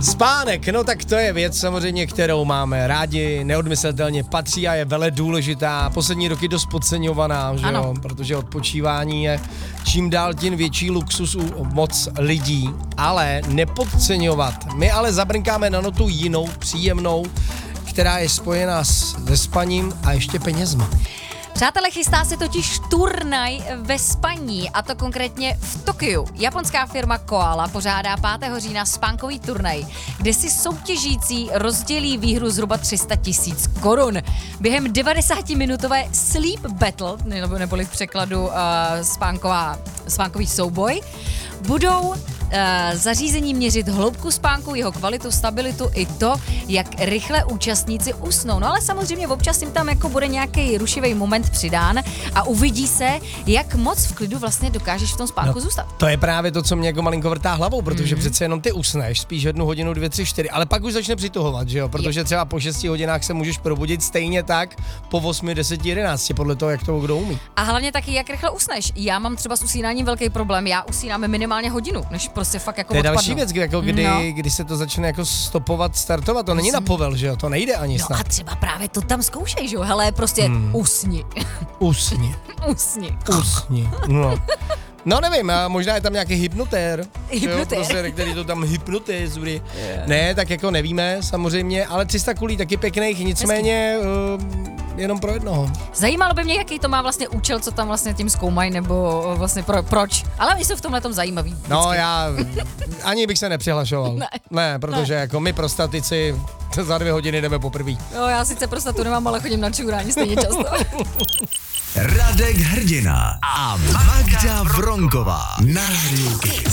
Spánek, no tak to je věc samozřejmě, kterou máme rádi, neodmyslitelně patří a je vele důležitá, poslední roky dost podceňovaná, že jo, protože odpočívání je čím dál tím větší luxus u moc lidí, ale nepodceňovat. My ale zabrnkáme na notu jinou, příjemnou, která je spojená se spaním a ještě penězma. Přátelé, chystá se totiž turnaj ve spaní, a to konkrétně v Tokiu. Japonská firma Koala pořádá 5. října spánkový turnaj, kde si soutěžící rozdělí výhru zhruba 300 000 korun. Během 90-minutové sleep battle, neboli v překladu spánkový souboj, budou zařízení měřit hloubku spánku, jeho kvalitu, stabilitu i to, jak rychle účastníci usnou. No ale samozřejmě občas jim tam jako bude nějaký rušivý moment přidán a uvidí se, jak moc v klidu vlastně dokážeš v tom spánku zůstat. To je právě to, co mě jako malinko vrtá hlavou, protože přece jenom ty usneš, spíš 1 hodinu, 2, 3, 4, ale pak už začne přituhovat, že jo, protože třeba po 6 hodinách se můžeš probudit stejně tak po 8, 10, 11, podle toho, jak to kdo umí. A hlavně taky, jak rychle usneš. Já mám třeba s usínáním velký problém, já usínám minimálně hodinu, než prostě fakt jako odpadnu. To je další věc, jako kdy se to začne jako stopovat, startovat, to není na povel, že jo, to nejde ani snad. No a třeba právě to tam zkoušej, že jo, hele, prostě usni. Usni. Usni. Usni, no. No nevím, možná je tam nějaký hypnotér. Hypnotér. Prostě, který to tam hypnotizuje. Yeah. Ne, tak jako nevíme samozřejmě, ale 300 kulí taky pěkných, nicméně jenom pro jednoho. Zajímalo by mě, jaký to má vlastně účel, co tam vlastně tím zkoumají, nebo vlastně proč. Ale oni jsou v tomhletom zajímaví. Vždycky. No já ani bych se nepřihlašoval. Ne, protože jako my prostatici za 2 hodiny jdeme poprvé. Jo, já sice prostatu nemám, ale chodím na čurání stejně často. Radek Hrdina a Magda Vronková na Rádiu Kiss.